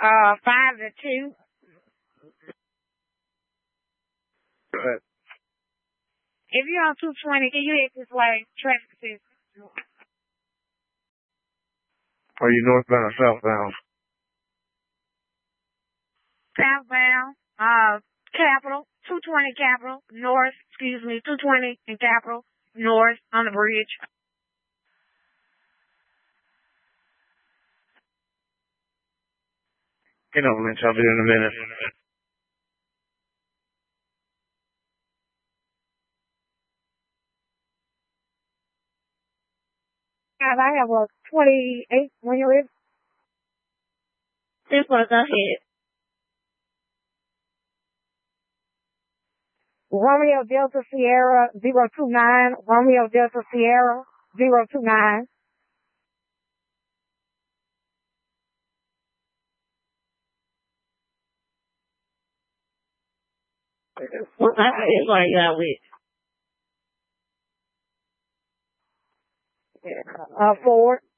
5 to 2. Right. If you're on 220, can you hit this way? Traffic system. Are you northbound or southbound? Southbound, Capitol, 220 Capitol, north, 220 and Capitol, north on the bridge. You know, Lynch, I'll be in a minute. I have a 28 when you're ready. This was ahead. Romeo Delta Sierra 029, Romeo Delta Sierra 029. What is like that with? 4.